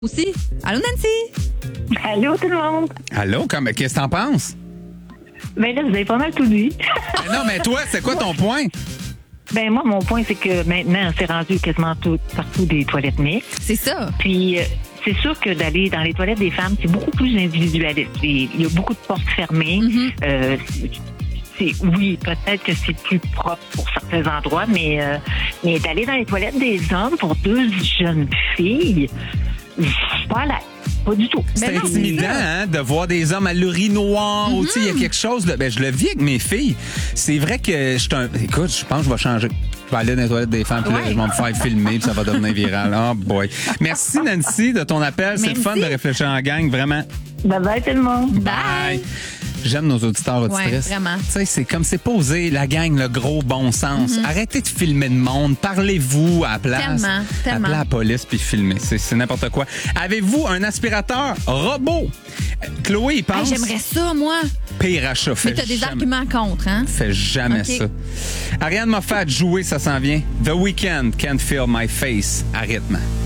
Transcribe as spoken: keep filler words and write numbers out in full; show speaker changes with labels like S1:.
S1: Aussi. Allô, Nancy?
S2: Allô, tout le monde?
S3: Allô, comme, qu'est-ce que t'en penses?
S2: Ben là, vous avez pas mal tout dit.
S3: Ben non, mais toi, c'est quoi ton point?
S2: Ben moi, mon point, c'est que maintenant, c'est rendu quasiment tout, partout des toilettes mixtes.
S1: C'est ça.
S2: Puis, euh, c'est sûr que d'aller dans les toilettes des femmes, c'est beaucoup plus individualiste. Il y a beaucoup de portes fermées.
S1: Mm-hmm.
S2: Euh, c'est, oui, peut-être que c'est plus propre pour certains endroits, mais, euh, mais d'aller dans les toilettes des hommes pour deux jeunes filles, voilà. Pas du tout.
S3: C'est
S1: Ben non,
S3: intimidant,
S1: c'est ça.
S3: hein, de voir des hommes à l'urinoir. Ou, tu sais, il y a quelque chose. De, ben, je le vis avec mes filles. C'est vrai que je suis un. Écoute, je pense que je vais changer. Je vais aller dans les toilettes des femmes, puis là,
S1: Ouais.
S3: je vais me faire filmer, puis ça va devenir viral. Oh boy. Merci, Nancy, de ton appel. C'est le
S1: Merci.
S3: fun de réfléchir en gang, vraiment.
S2: Bye bye, tout le monde.
S1: Bye.
S3: J'aime nos auditeurs auditrices.
S1: Ouais, vraiment.
S3: Tu sais, c'est comme c'est posé, la gang, le gros bon sens.
S1: Mm-hmm.
S3: Arrêtez de filmer le monde. Parlez-vous à la place.
S1: Tellement, tellement.
S3: Appelez la police puis filmez. C'est, c'est n'importe quoi. Avez-vous un aspirateur robot? Euh, Chloé, il
S1: Hey,
S3: pense.
S1: j'aimerais ça, moi.
S3: Pire achat.
S1: Mais
S3: Fais
S1: t'as des
S3: jamais,
S1: arguments contre, hein?
S3: Fais jamais
S1: Ok.
S3: ça. Ariane Moffat, jouer, ça s'en vient. The Weeknd, Can't Feel My Face à rythme.